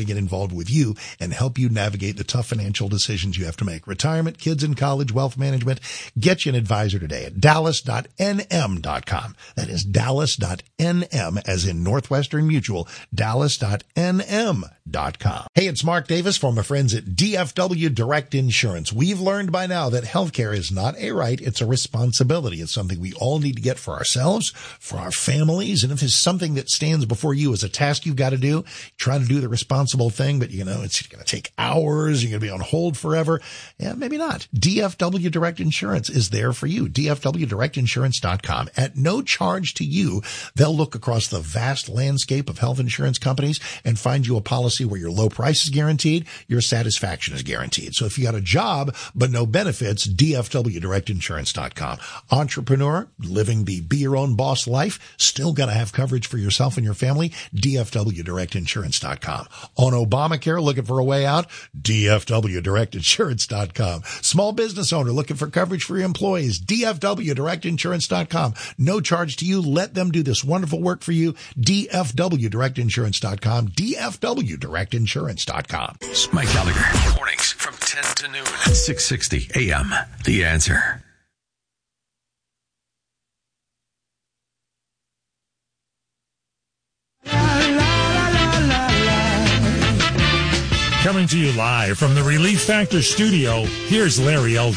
to get involved with you and help you navigate the tough financial decisions you have to make. Retirement, kids in college, wealth management. Get you an advisor today at dallas.nm.com. That is dallas.nm as in Northwestern Mutual, dallas.nm.com. Hey, it's Mark Davis from my friends at DFW Direct Insurance. We've learned by now that healthcare is not a right, it's a responsibility. It's something we all need to get for ourselves, for our families, and if it's something that stands before you as a task you've got to do, try to do the responsible thing, but it's going to take hours, you're going to be on hold forever. Yeah, maybe not. DFW Direct Insurance is there for you. DFWDirectInsurance.com. At no charge to you, they'll look across the vast landscape of health insurance companies and find you a policy where your low price is guaranteed, your satisfaction is guaranteed. So if you got a job but no benefits, DFWDirectInsurance.com. Entrepreneur, living the be your own boss life, still got to have coverage for yourself and your family, DFWDirectInsurance.com. On Obamacare, looking for a way out, DFWDirectInsurance.com. Small business owner looking for coverage for your employees, DFWDirectInsurance.com. No charge to you. Let them do this wonderful work for you, DFWDirectInsurance.com, DFWDirectInsurance.com. Mike Gallagher, mornings from 10 to noon, 660 AM. The Answer. Coming to you live from the Relief Factor studio, here's Larry Elder.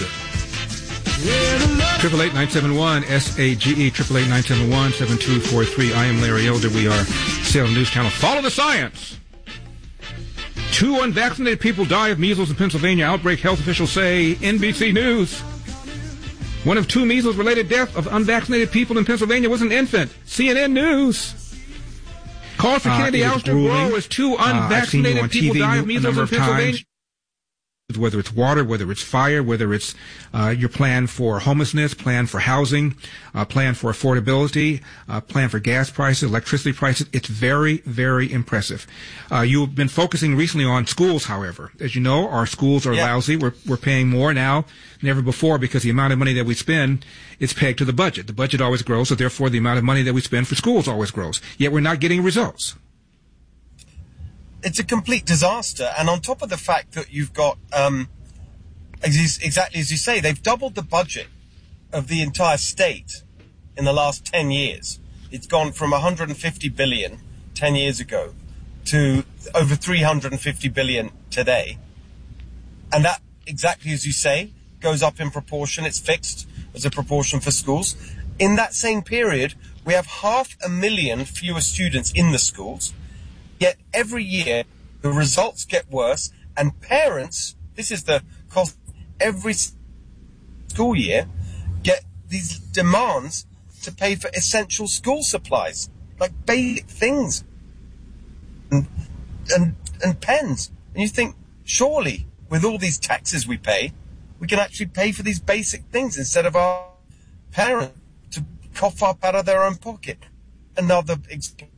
888-971-SAGE, 888-971-7243. I am Larry Elder. We are Salem News Channel. Follow the science. 2 unvaccinated people die of measles in Pennsylvania outbreak, health officials say. NBC News. 1 of 2 measles-related deaths of unvaccinated people in Pennsylvania was an infant. CNN News. Call for Kennedy ouster grow as 2 unvaccinated people die of measles in Pennsylvania. Whether it's water, whether it's fire, whether it's your plan for homelessness, plan for housing, plan for affordability, plan for gas prices, electricity prices. It's very, very impressive. You've been focusing recently on schools, however. As you know, our schools are lousy. We're paying more now than ever before because the amount of money that we spend is pegged to the budget. The budget always grows, so therefore the amount of money that we spend for schools always grows. Yet we're not getting results. It's a complete disaster. And on top of the fact that you've got, exactly as you say, they've doubled the budget of the entire state in the last 10 years. It's gone from 150 billion 10 years ago to over 350 billion today. And that, exactly as you say, goes up in proportion. It's fixed as a proportion for schools. In that same period, we have 500,000 fewer students in the schools. Yet every year, the results get worse, and parents, this is the cost, every school year, get these demands to pay for essential school supplies, like basic things, and pens. And you think, surely, with all these taxes we pay, we can actually pay for these basic things instead of our parents to cough up out of their own pocket. Another example.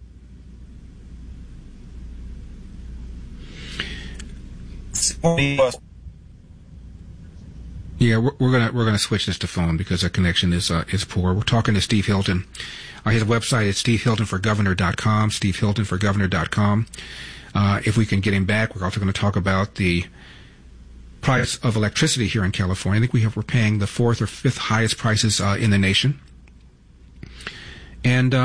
Yeah, we're gonna switch this to phone because the connection is poor. We're talking to Steve Hilton. His website is stevehiltonforgovernor.com. stevehiltonforgovernor.com. If we can get him back, we're also going to talk about the price of electricity here in California. I think we're paying the 4th or 5th highest prices in the nation, and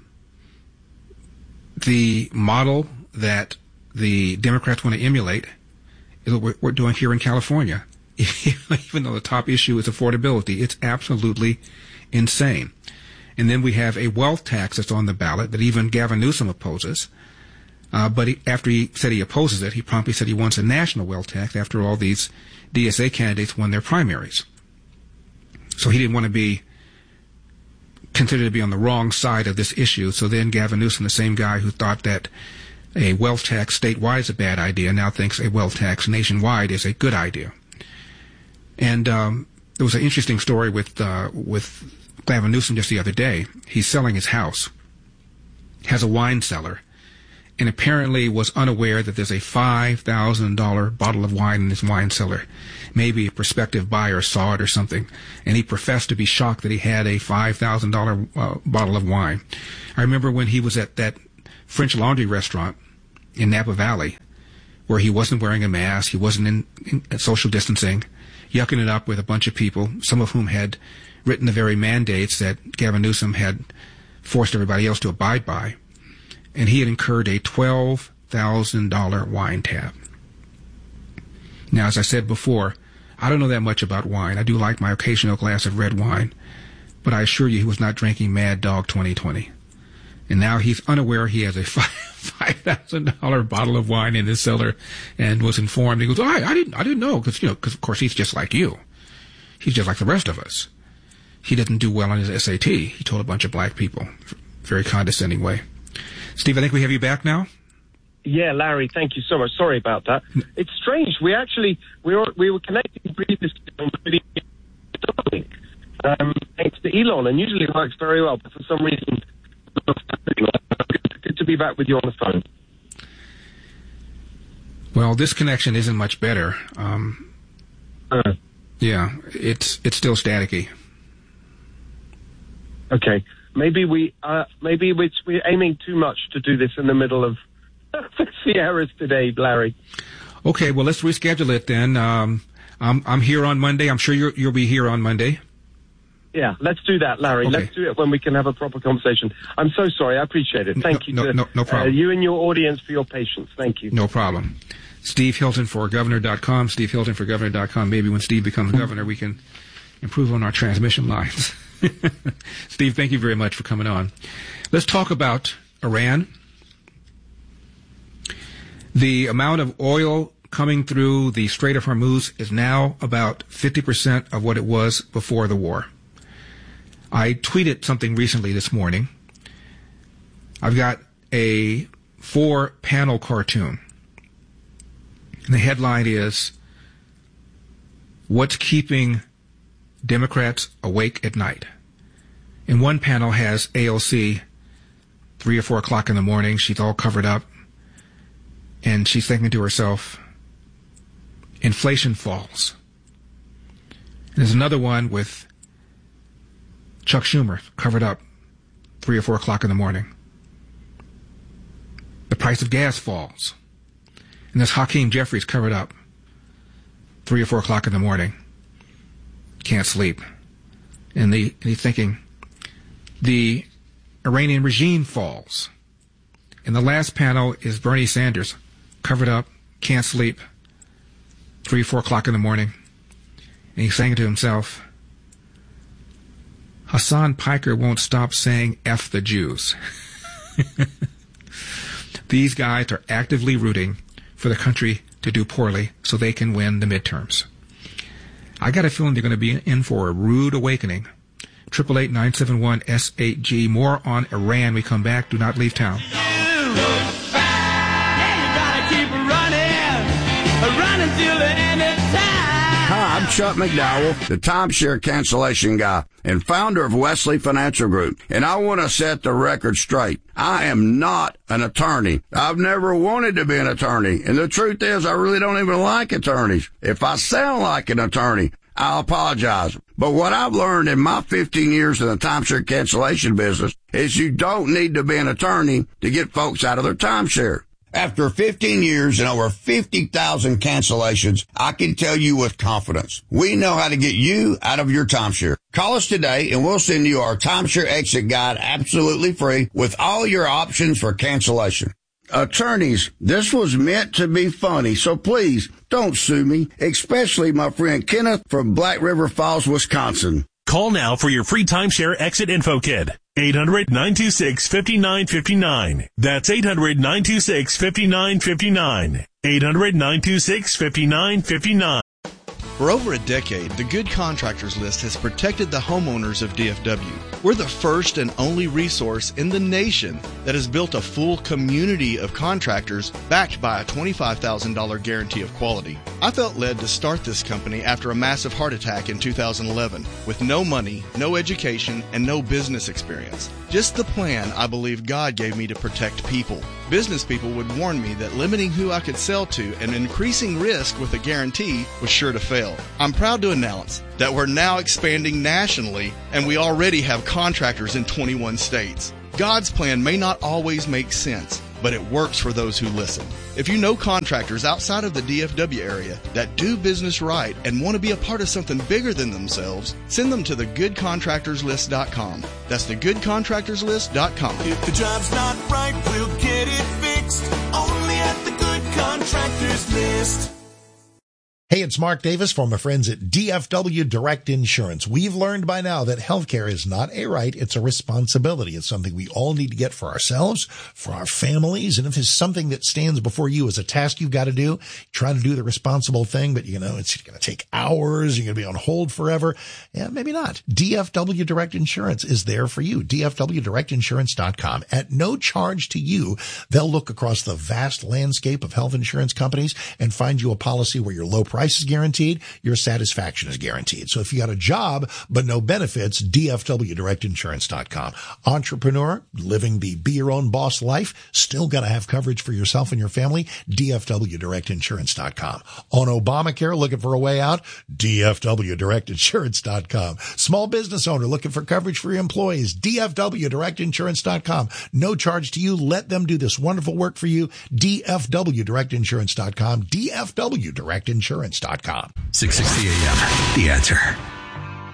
the model that the Democrats want to emulate is what we're doing here in California. Even though the top issue is affordability, it's absolutely insane. And then we have a wealth tax that's on the ballot that even Gavin Newsom opposes. But after he said he opposes it, he promptly said he wants a national wealth tax after all these DSA candidates won their primaries. So he didn't want to be considered to be on the wrong side of this issue. So then Gavin Newsom, the same guy who thought that a wealth tax statewide is a bad idea, now thinks a wealth tax nationwide is a good idea. And there was an interesting story with Gavin Newsom just the other day. He's selling his house, has a wine cellar, and apparently was unaware that there's a $5,000 bottle of wine in his wine cellar. Maybe a prospective buyer saw it or something, and he professed to be shocked that he had a $5,000 bottle of wine. I remember when he was at that French Laundry restaurant in Napa Valley, where he wasn't wearing a mask, he wasn't in social distancing, yucking it up with a bunch of people, some of whom had written the very mandates that Gavin Newsom had forced everybody else to abide by. And he had incurred a $12,000 wine tab. Now, as I said before, I don't know that much about wine. I do like my occasional glass of red wine, but I assure you he was not drinking Mad Dog 2020. And now he's unaware he has a $5,000 bottle of wine in his cellar, and was informed. He goes, I didn't know, because of course he's just like you. He's just like the rest of us. He didn't do well on his SAT. He told a bunch of black people, very condescending way. Steve, I think we have you back now. Yeah, Larry, thank you so much. Sorry about that. It's strange. We were connecting previously on video, thanks to Elon, and usually it works very well, but for some reason, good to be back with you on the phone. Well, this connection isn't much better. Yeah, it's still staticky. Okay, maybe we're aiming too much to do this in the middle of Sierras today, Larry. Okay, well, let's reschedule it then. I'm here on Monday. I'm sure you'll be here on Monday. Yeah, let's do that, Larry. Okay. Let's do it when we can have a proper conversation. I'm so sorry. I appreciate it. Thank you to no problem. You and your audience for your patience. Thank you. No problem. Steve Hilton for Governor.com. Steve Hilton for Governor.com. Maybe when Steve becomes governor, we can improve on our transmission lines. Steve, thank you very much for coming on. Let's talk about Iran. The amount of oil coming through the Strait of Hormuz is now about 50% of what it was before the war. I tweeted something recently this morning. I've got a 4-panel cartoon. And the headline is, "What's Keeping Democrats Awake at Night?" And one panel has AOC, 3 or 4 o'clock in the morning. She's all covered up. And she's thinking to herself, inflation falls. And there's another one with Chuck Schumer covered up, 3 or 4 o'clock in the morning. The price of gas falls. And there's Hakeem Jeffries covered up, 3 or 4 o'clock in the morning. Can't sleep. And he's thinking, the Iranian regime falls. And the last panel is Bernie Sanders, covered up, can't sleep, 3 or 4 o'clock in the morning. And he's saying to himself, Hassan Piker won't stop saying F the Jews. These guys are actively rooting for the country to do poorly so they can win the midterms. I got a feeling they're going to be in for a rude awakening. 888-971-S8G. More on Iran. We come back. Do not leave town. Hi, I'm Chuck McDowell, the timeshare cancellation guy and founder of Wesley Financial Group, and I want to set the record straight. I am not an attorney. I've never wanted to be an attorney, and the truth is I really don't even like attorneys. If I sound like an attorney, I apologize. But what I've learned in my 15 years in the timeshare cancellation business is you don't need to be an attorney to get folks out of their timeshare. After 15 years and over 50,000 cancellations, I can tell you with confidence, we know how to get you out of your timeshare. Call us today and we'll send you our timeshare exit guide absolutely free with all your options for cancellation. Attorneys, this was meant to be funny, so please don't sue me, especially my friend Kenneth from Black River Falls, Wisconsin. Call now for your free timeshare exit info kit. 800-926-5959. That's 800-926-5959. 800-926-5959. For over a decade, the Good Contractors List has protected the homeowners of DFW. We're the first and only resource in the nation that has built a full community of contractors backed by a $25,000 guarantee of quality. I felt led to start this company after a massive heart attack in 2011 with no money, no education, and no business experience. Just the plan I believe God gave me to protect people. Business people would warn me that limiting who I could sell to and increasing risk with a guarantee was sure to fail. I'm proud to announce that we're now expanding nationally, and we already have contractors in 21 states. God's plan may not always make sense, but it works for those who listen. If you know contractors outside of the DFW area that do business right and want to be a part of something bigger than themselves, send them to thegoodcontractorslist.com. That's thegoodcontractorslist.com. If the job's not right, we'll get it fixed. Only at the Good Contractors List. Hey, it's Mark Davis from my friends at DFW Direct Insurance. We've learned by now that healthcare is not a right, it's a responsibility. It's something we all need to get for ourselves, for our families, and if it's something that stands before you as a task you've got to do, try to do the responsible thing, but it's going to take hours, you're going to be on hold forever. Yeah, maybe not. DFW Direct Insurance is there for you. DFWDirectInsurance.com. At no charge to you, they'll look across the vast landscape of health insurance companies and find you a policy where your low price is guaranteed, your satisfaction is guaranteed. So if you got a job but no benefits, DFWDirectInsurance.com. Entrepreneur, living the be your own boss life, still got to have coverage for yourself and your family, DFWDirectInsurance.com. On Obamacare, looking for a way out, DFWDirectInsurance.com. Small business owner looking for coverage for your employees, DFWDirectInsurance.com. No charge to you. Let them do this wonderful work for you, DFWDirectInsurance.com, DFWDirectInsurance.com. 660 AM, The Answer.